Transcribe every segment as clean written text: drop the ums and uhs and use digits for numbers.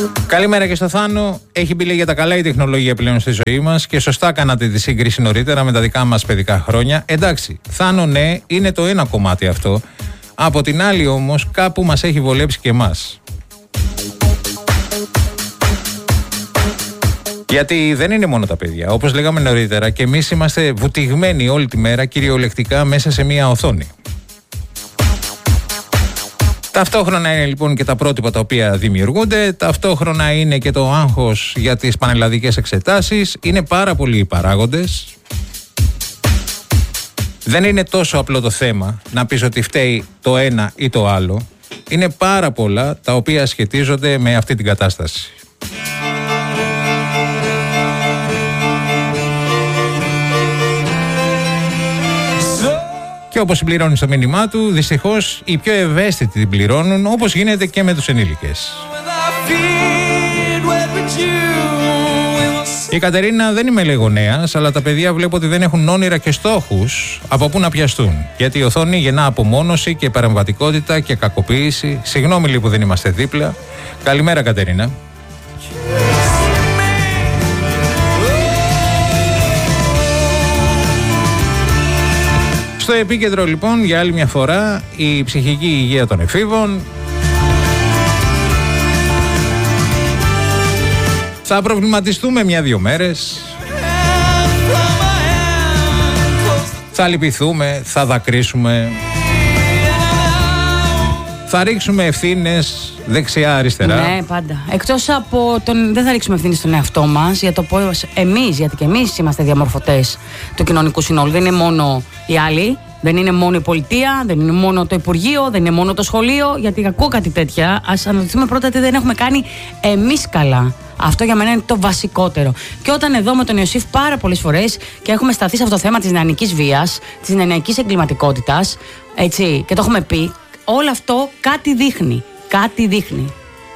Καλημέρα και στο Θάνο. Έχει μπει για τα καλά η τεχνολογία πλέον στη ζωή μας και σωστά κάνατε τη σύγκριση νωρίτερα με τα δικά μας παιδικά χρόνια. Εντάξει, Θάνο, ναι, είναι το ένα κομμάτι αυτό. Από την άλλη όμως κάπου μας έχει βολέψει και εμάς. Γιατί δεν είναι μόνο τα παιδιά. Όπως λέγαμε νωρίτερα, και εμείς είμαστε βουτυγμένοι όλη τη μέρα κυριολεκτικά μέσα σε μία οθόνη. Ταυτόχρονα είναι λοιπόν και τα πρότυπα τα οποία δημιουργούνται, ταυτόχρονα είναι και το άγχος για τις πανελλαδικές εξετάσεις, είναι πάρα πολλοί οι παράγοντες. Δεν είναι τόσο απλό το θέμα να πεις ότι φταίει το ένα ή το άλλο. Είναι πάρα πολλά τα οποία σχετίζονται με αυτή την κατάσταση. Και όπως συμπληρώνει στο μήνυμά του, δυστυχώς οι πιο ευαίσθητοι την πληρώνουν, όπως γίνεται και με τους ενήλικες. Η Κατερίνα δεν είμαι λίγο νέας, αλλά τα παιδιά βλέπω ότι δεν έχουν όνειρα και στόχους από πού να πιαστούν. Γιατί η οθόνη γεννά απομόνωση και παρεμβατικότητα και κακοποίηση. Συγγνώμη λίγο που δεν είμαστε δίπλα. Καλημέρα, Κατερίνα. Στο επίκεντρο λοιπόν για άλλη μια φορά η ψυχική υγεία των εφήβων. Θα προβληματιστούμε 1-2 μέρες. Θα λυπηθούμε, θα δακρύσουμε. Θα ρίξουμε ευθύνες δεξιά-αριστερά. Ναι, πάντα. Εκτός από τον. Δεν θα ρίξουμε ευθύνη στον εαυτό μας για το πώς εμείς, γιατί και εμείς είμαστε διαμορφωτές του κοινωνικού συνόλου. Δεν είναι μόνο οι άλλοι, δεν είναι μόνο η πολιτεία, δεν είναι μόνο το Υπουργείο, δεν είναι μόνο το σχολείο. Γιατί ακούω κάτι τέτοια. Ας αναρωτηθούμε πρώτα τι δεν έχουμε κάνει εμείς καλά. Αυτό για μένα είναι το βασικότερο. Και όταν εδώ με τον Ιωσήφ πάρα πολλές φορές και έχουμε σταθεί σε αυτό το θέμα της νεανικής βίας, της νεανικής εγκληματικότητας, έτσι, και το έχουμε πει. Όλο αυτό κάτι δείχνει. Κάτι δείχνει.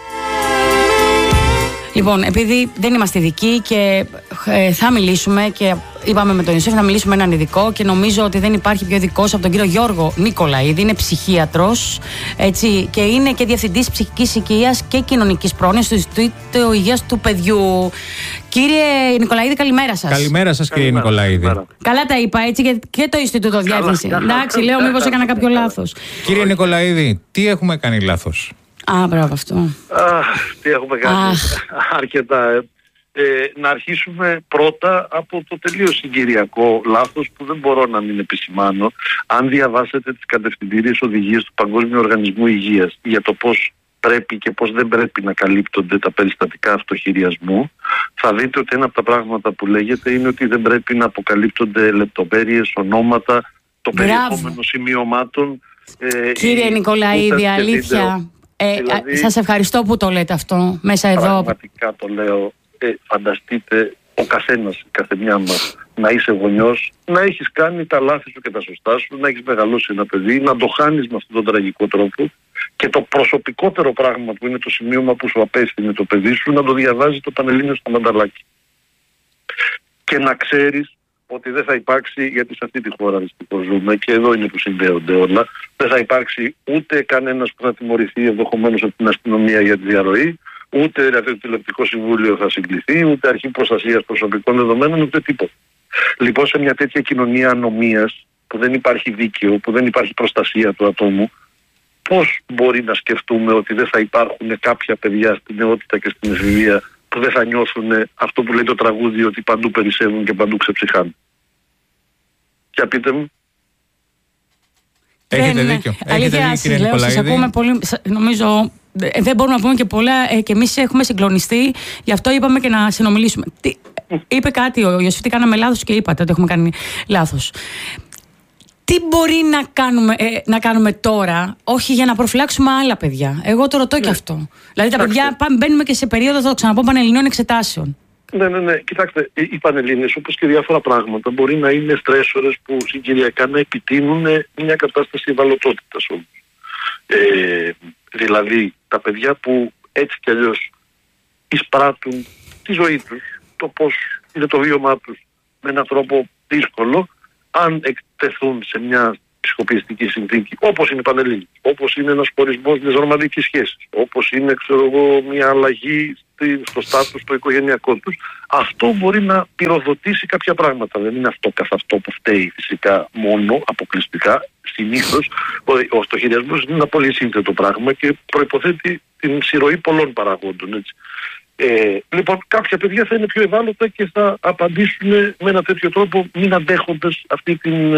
Λοιπόν, επειδή δεν είμαστε ειδικοί και θα μιλήσουμε και είπαμε με τον Ιωσήφ να μιλήσουμε με έναν ειδικό και νομίζω ότι δεν υπάρχει πιο ειδικός από τον κύριο Γιώργο Νικολαίδη. Είναι ψυχίατρος, έτσι, και είναι και διευθυντής ψυχικής υγείας και κοινωνικής πρόνοιας του Ινστιτούτου Υγείας του Παιδιού. Κύριε Νικολαίδη, καλημέρα σας. Καλημέρα σας, κύριε Νικολαίδη. Καλά τα είπα, έτσι, και το Ινστιτούτο διεύθυνση. Εντάξει, λέω μήπως έκανα κάποιο λάθος. Κύριε Νικολαίδη, τι έχουμε κάνει λάθος? Μπράβο αυτό. Τι έχουμε κάνει? Αρκετά. Να αρχίσουμε πρώτα από το τελείως συγκυριακό λάθος που δεν μπορώ να μην επισημάνω. Αν διαβάσετε τις κατευθυντήριες οδηγίες του Παγκόσμιου Οργανισμού Υγείας για το πώς πρέπει και πώς δεν πρέπει να καλύπτονται τα περιστατικά αυτοχειριασμού, θα δείτε ότι ένα από τα πράγματα που λέγεται είναι ότι δεν πρέπει να αποκαλύπτονται λεπτομέρειες, ονόματα, το περιεχόμενο σημειωμάτων. Κύριε Νικολαίδη, αλήθεια. Δηλαδή, σας ευχαριστώ που το λέτε αυτό μέσα εδώ. Πραγματικά το λέω. Φανταστείτε ο καθένας, η καθεμιά μας, να είσαι γονιός, να έχεις κάνει τα λάθη σου και τα σωστά σου, να έχεις μεγαλώσει ένα παιδί, να το χάνεις με αυτόν τον τραγικό τρόπο και το προσωπικότερο πράγμα που είναι το σημείωμα που σου απέστειλε το παιδί σου, να το διαβάζει το Πανελλήνιο στο μανταλάκι. Και να ξέρεις ότι δεν θα υπάρξει, γιατί σε αυτή τη χώρα δυστυχώς ζούμε και εδώ είναι που συνδέονται όλα, δεν θα υπάρξει ούτε κανένας που θα τιμωρηθεί ενδεχομένως από την αστυνομία για τη διαρροή, ούτε δηλαδή το τηλεοπτικό συμβούλιο θα συγκληθεί, ούτε αρχή προστασίας προσωπικών δεδομένων, ούτε τίποτα. Λοιπόν, σε μια τέτοια κοινωνία ανομίας, που δεν υπάρχει δίκαιο, που δεν υπάρχει προστασία του ατόμου, πώς μπορεί να σκεφτούμε ότι δεν θα υπάρχουν κάποια παιδιά στην νεότητα και στην εφηβεία που δεν θα νιώθουν αυτό που λέει το τραγούδι, ότι παντού περισσεύουν και παντού ξεψυχάνε? Για πείτε μου. Έχετε δίκιο. Αλήθεια, σας λέω, σας ακούμε πολύ. Νομίζω δεν μπορούμε να πούμε και πολλά και εμείς έχουμε συγκλονιστεί, γι' αυτό είπαμε και να συνομιλήσουμε. Είπε κάτι ο Ιωσήφ, τι κάναμε λάθος και είπατε ότι έχουμε κάνει λάθος. Τι μπορεί να κάνουμε τώρα, όχι για να προφυλάξουμε άλλα παιδιά? Εγώ το ρωτώ και αυτό. Δηλαδή τα παιδιά μπαίνουμε και σε περίοδο, θα το ξαναπώ, πανελληνίων εξετάσεων. Ναι. Κοιτάξτε, οι Πανελλήνες, όπως και διάφορα πράγματα, μπορεί να είναι στρέσορες που συγκυριακά να επιτείνουν μια κατάσταση ευαλωτότητας όμως. Δηλαδή, τα παιδιά που έτσι κι αλλιώς εισπράττουν τη ζωή τους, το πώς είναι το βίωμά τους με έναν τρόπο δύσκολο, αν εκτεθούν σε μια ψυχοπιεστική συνθήκη, όπως είναι η Πανελλήνια, όπως είναι ένας χωρισμός μιας ρομαντικής σχέσης, όπως είναι, μια αλλαγή στο στάτους το οικογενειακό τους, αυτό μπορεί να πυροδοτήσει κάποια πράγματα. Δεν είναι αυτό καθ' αυτό που φταίει φυσικά μόνο, αποκλειστικά. Συνήθως ο στοχειριασμός είναι ένα πολύ σύνθετο πράγμα και προϋποθέτει την συρωή πολλών παραγόντων. Έτσι. Λοιπόν, κάποια παιδιά θα είναι πιο ευάλωτα και θα απαντήσουν με ένα τέτοιο τρόπο, μην αντέχοντας αυτή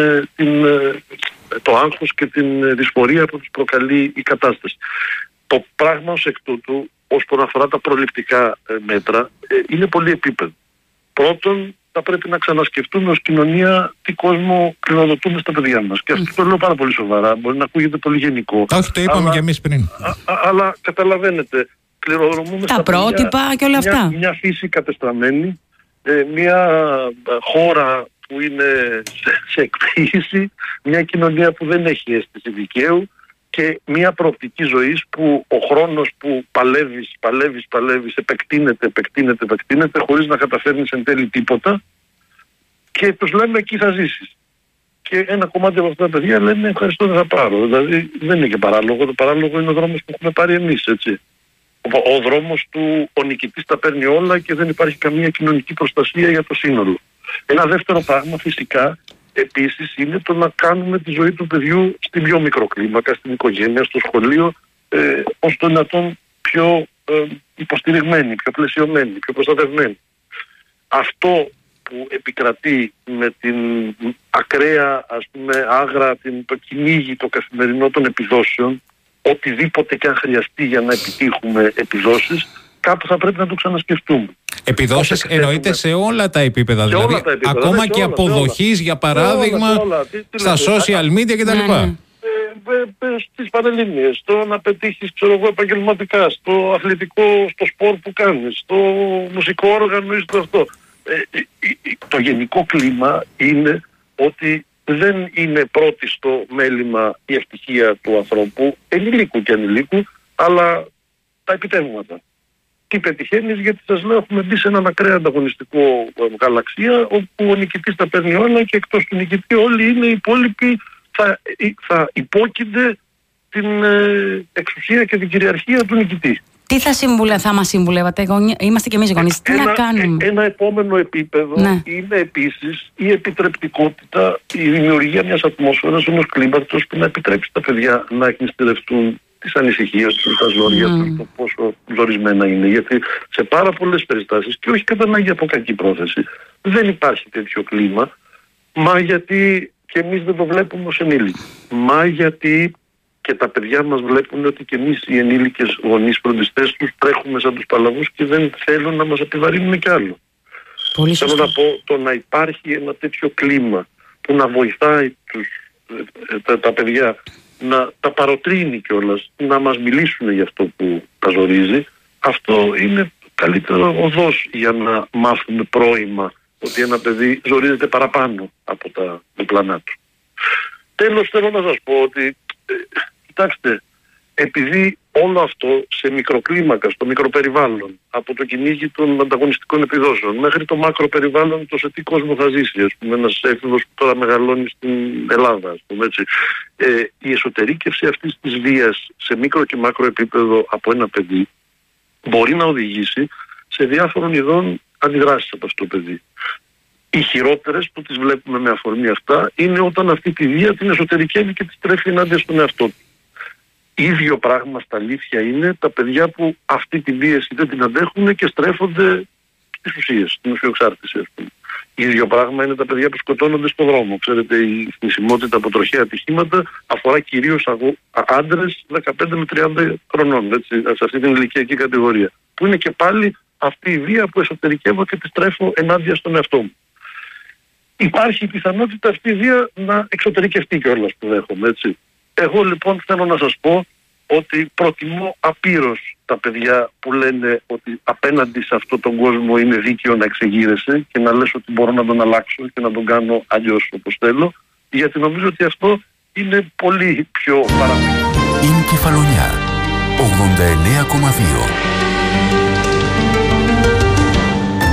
το άγχος και την δυσφορία που τους προκαλεί η κατάσταση. Το πράγμα ως εκ τούτου, όσον αφορά τα προληπτικά μέτρα, είναι πολύ επίπεδο. Πρώτον, θα πρέπει να ξανασκεφτούμε ως κοινωνία τι κόσμο κληροδοτούμε στα παιδιά μας. Και αυτό το λέω πάρα πολύ σοβαρά. Μπορεί να ακούγεται πολύ γενικό. Όχι, το είπαμε και εμείς πριν. Αλλά καταλαβαίνετε, κληροδοτούμε τα πρότυπα και όλα αυτά. Μια φύση κατεστραμμένη, μια χώρα που είναι σε εκποίηση, μια κοινωνία που δεν έχει αίσθηση δικαίου και μια προοπτική ζωής που ο χρόνος που παλεύεις, επεκτείνεται χωρίς να καταφέρνεις εν τέλει τίποτα και τους λέμε εκεί θα ζήσεις. Και ένα κομμάτι από αυτά τα παιδιά λένε ευχαριστώ, δεν θα πάρω. Δηλαδή δεν είναι και παράλογο. Το παράλογο είναι ο δρόμος που έχουμε πάρει εμείς, έτσι. Ο δρόμος του ο νικητής τα παίρνει όλα και δεν υπάρχει καμία κοινωνική προστασία για το σύνολο. Ένα δεύτερο πράγμα φυσικά επίσης είναι το να κάνουμε τη ζωή του παιδιού στην πιο μικροκλίμακα, στην οικογένεια, στο σχολείο, ως το δυνατόν πιο υποστηριγμένη, πιο πλαισιωμένη, πιο προστατευμένη. Αυτό που επικρατεί με την ακραία, άγρα, το κυνήγι το καθημερινό των επιδόσεων, οτιδήποτε και αν χρειαστεί για να επιτύχουμε επιδόσεις, κάπου θα πρέπει να το ξανασκεφτούμε. Επιδόσεις εννοείται σε όλα τα επίπεδα, δηλαδή όλα τα επίπεδα, ακόμα και αποδοχής, για παράδειγμα, στα social media κτλ. Στις Πανελλήνιες, στο να πετύχεις επαγγελματικά, στο αθλητικό, στο σπορ που κάνεις, στο μουσικό όργανο ή στο αυτό. Το γενικό κλίμα είναι ότι δεν είναι πρώτη στο μέλημα η ευτυχία του ανθρώπου, ενηλίκου και ανηλίκου, αλλά τα επιτεύγματα. Τι πετυχαίνεις, γιατί σας λέω έχουμε μπει σε έναν ακραία ανταγωνιστικό γαλαξία όπου ο νικητής τα παίρνει όλα και εκτός του νικητή όλοι είναι οι υπόλοιποι θα υπόκεινται την εξουσία και την κυριαρχία του νικητή. Τι θα μας συμβουλεύατε, είμαστε και εμείς γονείς, τι να κάνουμε? Ένα επόμενο επίπεδο είναι επίσης η επιτρεπτικότητα, η δημιουργία μιας ατμόσφαιρας, ενός κλίματος που να επιτρέψει τα παιδιά να εκμυστηρευτούν τις ανησυχίες τους, τα ζόρια τους, το πόσο ζορισμένα είναι. Γιατί σε πάρα πολλές περιστάσεις, και όχι κατά ανάγκη από κακή πρόθεση, δεν υπάρχει τέτοιο κλίμα, μα γιατί και εμείς δεν το βλέπουμε ως ενήλικοι. Μα γιατί και τα παιδιά μας βλέπουν ότι και εμείς οι ενήλικες γονείς φροντιστές τους τρέχουμε σαν τους παλαβούς και δεν θέλουν να μας επιβαρύνουν κι άλλο. Θέλω να πω, το να υπάρχει ένα τέτοιο κλίμα που να βοηθάει τα παιδιά, να τα παροτρύνει κιόλας, να μας μιλήσουν για αυτό που τα ζορίζει, αυτό είναι καλύτερο οδός για να μάθουμε πρόημα ότι ένα παιδί ζορίζεται παραπάνω από τα διπλανά του. Τέλος, θέλω να σας πω ότι κοιτάξτε, επειδή όλο αυτό σε μικροκλίμακα, στο μικροπεριβάλλον, από το κυνήγι των ανταγωνιστικών επιδόσεων μέχρι το μακροπεριβάλλον, το σε τι κόσμο θα ζήσει, ένας έφηβος που τώρα μεγαλώνει στην Ελλάδα, έτσι. Η εσωτερήκευση αυτής της βίας σε μικρο και μάκρο επίπεδο από ένα παιδί μπορεί να οδηγήσει σε διάφορων ειδών αντιδράσεις από αυτό το παιδί. Οι χειρότερες που τις βλέπουμε με αφορμή αυτά είναι όταν αυτή τη βία την εσωτερικεύει και τη στρέφει ενάντια στον εαυτό του. Ίδιο πράγμα στα αλήθεια είναι τα παιδιά που αυτή τη βίαση δεν την αντέχουν και στρέφονται στις ουσίες, στην ουσιοξάρτηση, ας πούμε. Ίδιο πράγμα είναι τα παιδιά που σκοτώνονται στον δρόμο. Ξέρετε, η θνησιμότητα από τροχαία ατυχήματα αφορά κυρίως άντρες 15 με 30 χρονών, έτσι, σε αυτή την ηλικιακή κατηγορία. Που είναι και πάλι αυτή η βία που εσωτερικεύω και τη στρέφω ενάντια στον εαυτό μου. Υπάρχει η πιθανότητα αυτή η βία να εξωτερικευτεί κιόλας που δέχομαι, έτσι. Εγώ λοιπόν θέλω να σας πω ότι προτιμώ απείρως τα παιδιά που λένε ότι απέναντι σε αυτόν τον κόσμο είναι δίκαιο να εξεγείρεσαι και να λες ότι μπορώ να τον αλλάξω και να τον κάνω αλλιώς όπως θέλω, γιατί νομίζω ότι αυτό είναι πολύ πιο παραπάνω. Είναι η Κεφαλονιά 89,2.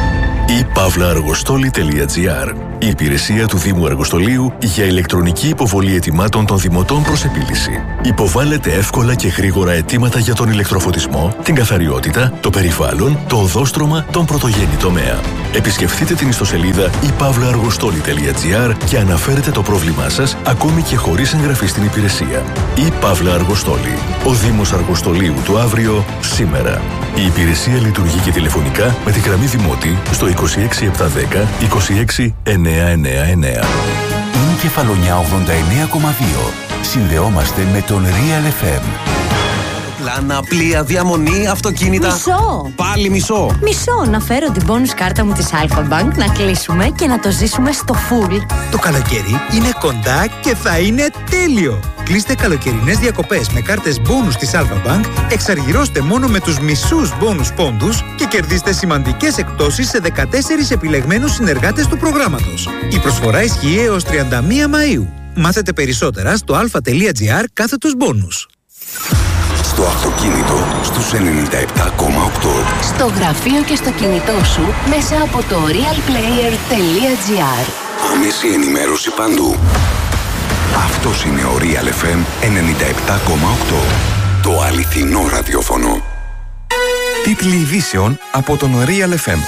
e-pavlaaργοστόλη.gr, η υπηρεσία του Δήμου Αργοστολίου για ηλεκτρονική υποβολή αιτημάτων των δημοτών προς επίλυση. Υποβάλλετε εύκολα και γρήγορα αιτήματα για τον ηλεκτροφωτισμό, την καθαριότητα, το περιβάλλον, το οδόστρωμα, τον πρωτογενή τομέα. Επισκεφτείτε την ιστοσελίδα e-pavlaaργοστόλη.gr και αναφέρετε το πρόβλημά σας, ακόμη και χωρίς εγγραφή στην υπηρεσία. E-Pavla Αργοστόλη. Ο Δήμος Αργοστολίου του αύριο, σήμερα. Η υπηρεσία λειτουργεί και τηλεφωνικά με τη γραμμή Δημότη στο 26710 26999. Είναι Κεφαλονιά 89,2. Συνδεόμαστε με τον Real FM. Πλάνα, πλοία, διαμονή, αυτοκίνητα. Μισό! Πάλι μισό! Μισό! Να φέρω την bonus κάρτα μου της Alpha Bank, να κλείσουμε και να το ζήσουμε στο full. Το καλοκαίρι είναι κοντά και θα είναι τέλειο! Κλείστε καλοκαιρινές διακοπές με κάρτες bonus της Alpha Bank, εξαργυρώστε μόνο με τους μισούς bonus πόντους και κερδίστε σημαντικές εκπτώσεις σε 14 επιλεγμένους συνεργάτες του προγράμματος. Η προσφορά ισχύει έως 31 Μαΐου. Μάθετε περισσότερα στο alpha.gr/bonus. Στο αυτοκίνητο στους 97,8. Στο γραφείο και στο κινητό σου μέσα από το realplayer.gr. Άμεση ενημέρωση παντού. Αυτός είναι ο Real FM 97,8. Το αληθινό ραδιόφωνο. Τίτλοι ειδήσεων από τον Real FM.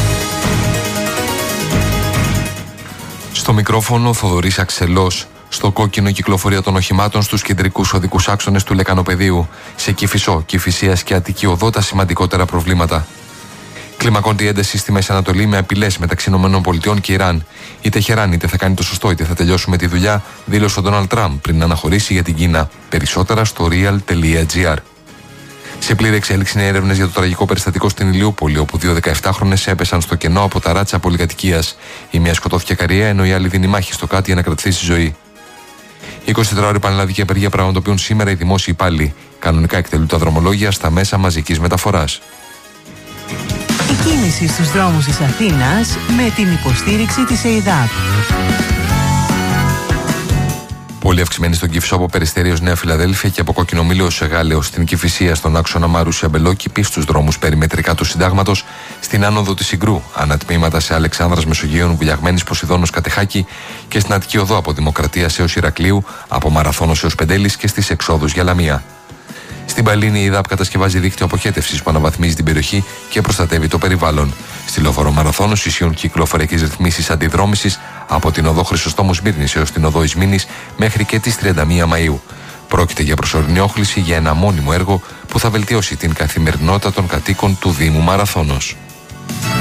Στο μικρόφωνο Θοδωρής Αξελός. Στο κόκκινο κυκλοφορία των οχημάτων στους κεντρικούς οδικούς άξονες του Λεκανοπεδίου. Σε Κηφισό, Κηφισίας και Αττική Οδό τα σημαντικότερα προβλήματα. Κλιμακώνεται η ένταση στη Μέση Ανατολή με απειλές μεταξύ ΗΠΑ και Ιράν. Η Τεχεράν είτε θα κάνει το σωστό είτε θα τελειώσουμε τη δουλειά, δήλωσε ο Ντόναλντ Τραμπ πριν αναχωρήσει για την Κίνα. Περισσότερα στο real.gr. Σε πλήρη εξέλιξη είναι έρευνες για το τραγικό περιστατικό στην Ηλιούπολη, όπου 2 17χρονες έπεσαν στο κενό από τα ράτσα πολυκατοικίας. Η μία σκοτώθηκε καριέα, ενώ η άλλη δίνει μάχη στο κάτι για να κρατήσει ζωή. 24ωρη πανελλαδική απεργία πραγματοποιούν σήμερα οι δημόσιοι υπάλληλοι. Κανονικά εκτελούν τα δρομολόγια στα μέσα μαζικής μεταφοράς. Η κίνηση στους δρόμους της Αθήνας με την υποστήριξη της ΕΙΔΑΠ. Πολύ αυξημένη στον Κηφισό από Περιστέρι ως Νέα Φιλαδέλφια και από Κόκκινο Μήλο ως Εγάλεο, στην Κηφισία στον άξονα Μαρούσια Μπελόκηπη, στους δρόμους περιμετρικά του Συντάγματος, στην άνοδο της Συγκρού, ανατμήματα σε Αλεξάνδρας Μεσογείων, Βουλιαγμένης Ποσειδώνος Κατεχάκη και στην Αττική Οδό από Δημοκρατίας έως Ηρακλείου, από Μαραθώνος έως Πεντέλης και στις εξόδους για Λαμία. Στην Παλίνη η ΕΙΔΑΠ κατασκευάζει δίκτυο αποχέτευσης που αναβαθμίζει την περιοχή και προστατεύει το περιβάλλον. Στη Λόφορο Μαραθώνος ισχύουν κυκλοφοριακές ρυθμίσεις αντιδρόμησης από την οδό Χρυσοστόμου Σμύρνης έως την οδό Ισμήνης μέχρι και τις 31 Μαΐου. Πρόκειται για προσωρινή όχληση για ένα μόνιμο έργο που θα βελτιώσει την καθημερινότητα των κατοίκων του Δήμου Μαραθώνος.